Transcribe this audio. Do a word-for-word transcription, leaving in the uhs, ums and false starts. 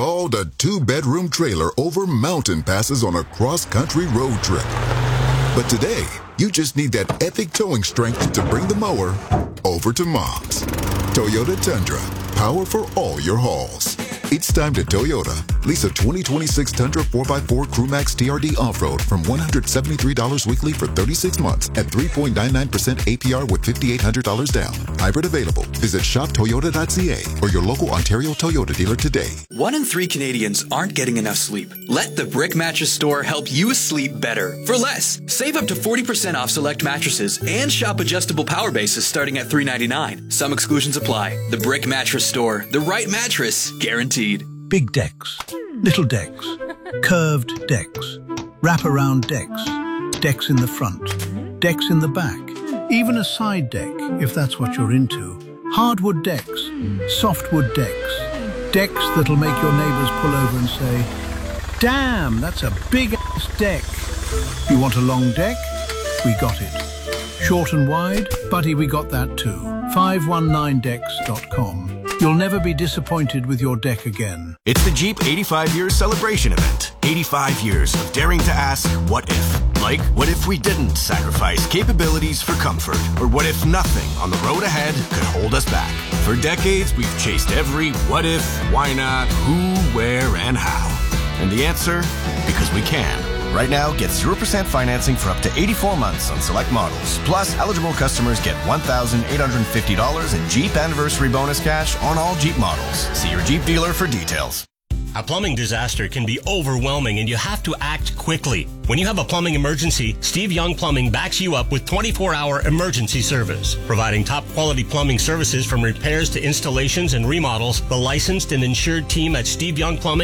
Hauled a two-bedroom trailer over mountain passes on a cross-country road trip. But today, you just need that epic towing strength to bring the mower over to Mom's. Toyota Tundra, power for all your hauls. It's time to Toyota. Lease a twenty twenty-six Tundra four by four CrewMax T R D Off-Road from one hundred seventy-three dollars weekly for thirty-six months at three point nine nine percent A P R with five thousand eight hundred dollars down. Hybrid available. Visit shop toyota dot c a or your local Ontario Toyota dealer today. One in three Canadians aren't getting enough sleep. Let the Brick Mattress Store help you sleep better for less. Save up to forty percent off select mattresses and shop adjustable power bases starting at three ninety-nine. Some exclusions apply. The Brick Mattress Store. The right mattress guaranteed. Big decks, little decks, curved decks, wraparound decks, decks in the front, decks in the back, even a side deck if that's what you're into. Hardwood decks, softwood decks, decks that'll make your neighbors pull over and say, "Damn, that's a big-ass deck." You want a long deck? We got it. Short and wide? Buddy, we got that too. five one nine decks dot com. You'll never be disappointed with your deck again. It's the Jeep eighty-five years celebration event. eighty-five years of daring to ask, what if? Like, what if we didn't sacrifice capabilities for comfort? Or what if nothing on the road ahead could hold us back? For decades, we've chased every what if, why not, who, where, and how. And the answer? Because we can. Right now, get zero percent financing for up to eighty-four months on select models. Plus, eligible customers get one thousand eight hundred fifty dollars in Jeep Anniversary Bonus Cash on all Jeep models. See your Jeep dealer for details. A plumbing disaster can be overwhelming and you have to act quickly. When you have a plumbing emergency, Steve Young Plumbing backs you up with twenty-four hour emergency service. Providing top quality plumbing services from repairs to installations and remodels, the licensed and insured team at Steve Young Plumbing